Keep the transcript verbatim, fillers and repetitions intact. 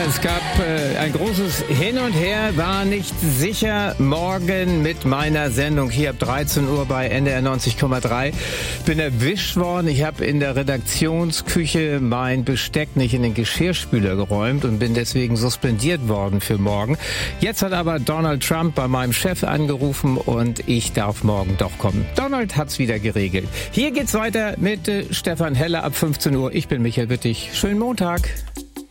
Es gab äh, ein großes Hin und Her, war nicht sicher. Morgen mit meiner Sendung hier ab dreizehn Uhr bei N D R neunzig Komma drei. Bin erwischt worden. Ich habe in der Redaktionsküche mein Besteck nicht in den Geschirrspüler geräumt und bin deswegen suspendiert worden für morgen. Jetzt hat aber Donald Trump bei meinem Chef angerufen und ich darf morgen doch kommen. Donald hat's wieder geregelt. Hier geht's weiter mit äh, Stefan Heller ab fünfzehn Uhr. Ich bin Michael Wittig. Schönen Montag.